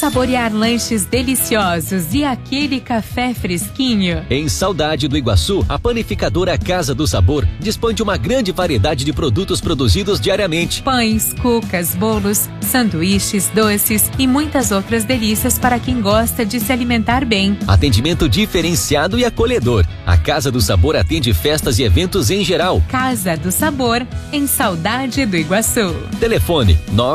saborear lanches deliciosos e aquele café fresquinho? Em Saudade do Iguaçu, a panificadora Casa do Sabor dispõe de uma grande variedade de produtos produzidos diariamente. Pães, cucas, bolos, sanduíches, doces e muitas outras delícias para quem gosta de se alimentar bem. Atendimento diferenciado e acolhedor. A Casa do Sabor atende festas e eventos em geral. Casa do Sabor, em Saudade do Iguaçu. Telefone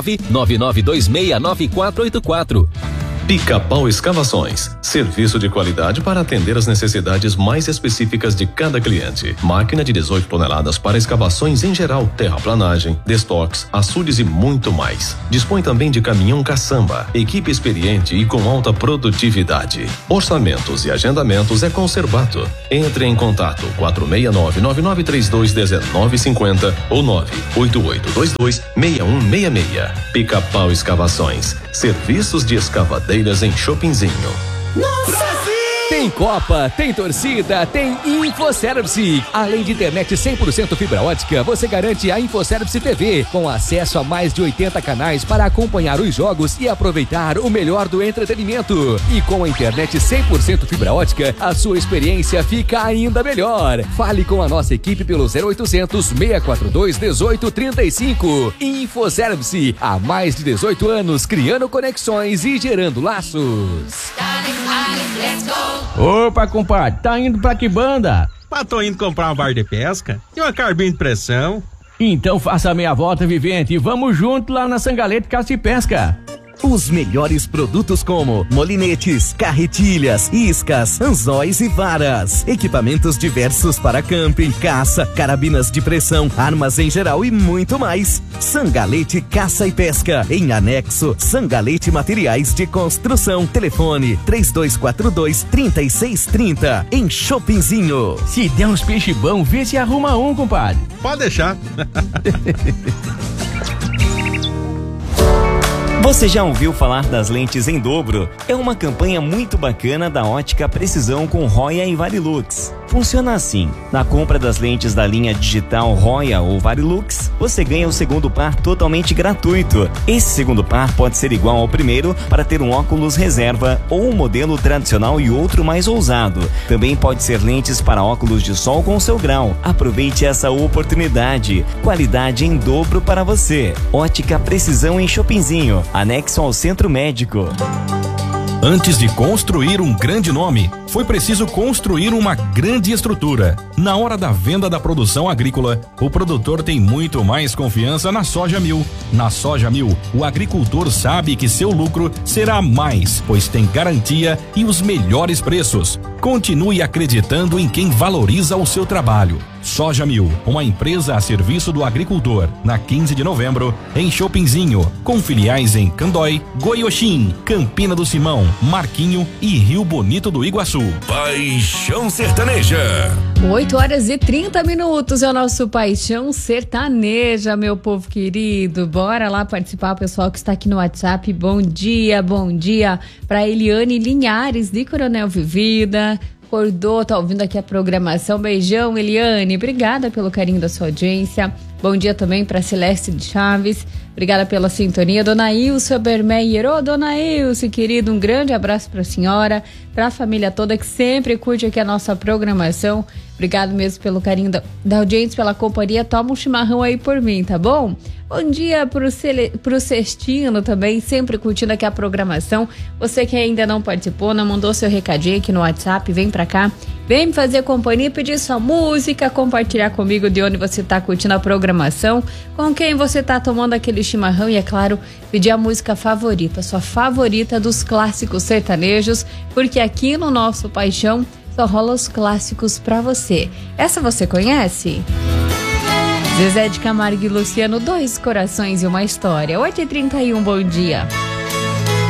999269484. Pica-Pau Escavações, serviço de qualidade para atender as necessidades mais específicas de cada cliente. Máquina de 18 toneladas para escavações em geral, terraplanagem, destoques, açudes e muito mais. Dispõe também de caminhão caçamba, equipe experiente e com alta produtividade. Orçamentos e agendamentos é com Serbato. Entre em contato 469-9932-1950 ou 98822-6166. Pica-Pau Escavações, serviços de escavadeira em Shoppingzinho. Nossa! Tem Copa, tem torcida, tem InfoService. Além de internet 100% fibra ótica, você garante a InfoService TV, com acesso a mais de 80 canais para acompanhar os jogos e aproveitar o melhor do entretenimento. E com a internet 100% fibra ótica, a sua experiência fica ainda melhor. Fale com a nossa equipe pelo 0800 642 1835. InfoService, há mais de 18 anos, criando conexões e gerando laços. Opa, compadre, tá indo pra que banda? Tô indo comprar uma barra de pesca e uma carbina de pressão. Então faça a meia volta, Vivente, e vamos junto lá na Sangalete Caça e Pesca. Os melhores produtos como molinetes, carretilhas, iscas, anzóis e varas. Equipamentos diversos para camping, caça, carabinas de pressão, armas em geral e muito mais. Sangalete Caça e Pesca. Em anexo, Sangalete Materiais de Construção. Telefone 3242-3630. Em Shoppingzinho. Se der uns peixe bom, vê se arruma um, compadre. Pode deixar. Você já ouviu falar das lentes em dobro? É uma campanha muito bacana da Ótica Precisão com Roya e Varilux. Funciona assim: na compra das lentes da linha digital Roya ou Varilux, você ganha o segundo par totalmente gratuito. Esse segundo par pode ser igual ao primeiro para ter um óculos reserva ou um modelo tradicional e outro mais ousado. Também pode ser lentes para óculos de sol com seu grau. Aproveite essa oportunidade. Qualidade em dobro para você. Ótica Precisão em Shoppingzinho, anexo ao Centro Médico. Antes de construir um grande nome, foi preciso construir uma grande estrutura. Na hora da venda da produção agrícola, o produtor tem muito mais confiança na Soja Mil. Na Soja Mil, o agricultor sabe que seu lucro será mais, pois tem garantia e os melhores preços. Continue acreditando em quem valoriza o seu trabalho. Soja Mil, uma empresa a serviço do agricultor, na 15 de novembro, em Shoppingzinho, com filiais em Candói, Goioxim, Campina do Simão, Marquinho e Rio Bonito do Iguaçu. Paixão Sertaneja. 8h30 é o nosso Paixão Sertaneja, meu povo querido. Bora lá participar, pessoal que está aqui no WhatsApp. Bom dia para Eliane Linhares, de Coronel Vivida. Acordou, tá ouvindo aqui a programação. Beijão, Eliane. Obrigada pelo carinho da sua audiência. Bom dia também para Celeste de Chaves. Obrigada pela sintonia. Dona Ilse Bermeyer. Ô, Dona Ilse, querido, um grande abraço para a senhora, para a família toda que sempre curte aqui a nossa programação. Obrigado mesmo pelo carinho da audiência, pela companhia. Toma um chimarrão aí por mim, tá bom? Bom dia pro Cestino também, sempre curtindo aqui a programação. Você que ainda não participou, não mandou seu recadinho aqui no WhatsApp, vem pra cá. Vem me fazer companhia, pedir sua música, compartilhar comigo de onde você tá curtindo a programação, com quem você tá tomando aquele chimarrão e, é claro, pedir a música favorita, sua favorita dos clássicos sertanejos, porque aqui no nosso Paixão só rola os clássicos pra você. Essa você conhece? Zezé de Camargo e Luciano, Dois Corações e uma História. 8h31, bom dia.